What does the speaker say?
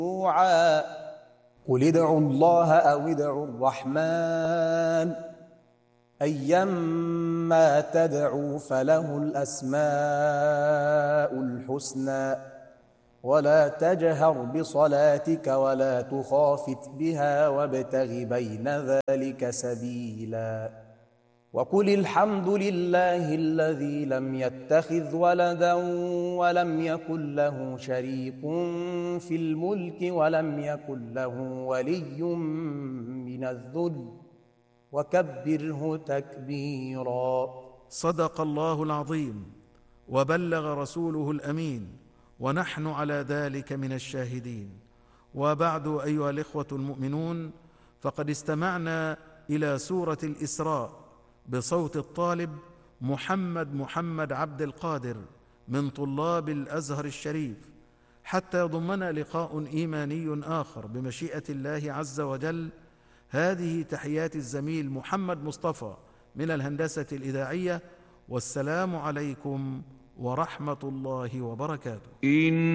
مشروعا. قل ادعوا الله أو ادعوا الرحمن أيما تدعوا فله الأسماء الحسنى ولا تجهر بصلاتك ولا تخافت بها وابتغ بين ذلك سبيلا. وقل الحمد لله الذي لم يتخذ ولدا ولم يكن له شريك في الملك ولم يكن له ولي من الذل وكبره تكبيرا. صدق الله العظيم وبلغ رسوله الأمين ونحن على ذلك من الشاهدين. وبعد أيها الإخوة المؤمنون، فقد استمعنا إلى سورة الإسراء بصوت الطالب محمد عبد القادر من طلاب الأزهر الشريف، حتى يضمنا لقاء إيماني آخر بمشيئة الله عز وجل. هذه تحيات الزميل محمد مصطفى من الهندسة الإذاعية، والسلام عليكم ورحمة الله وبركاته.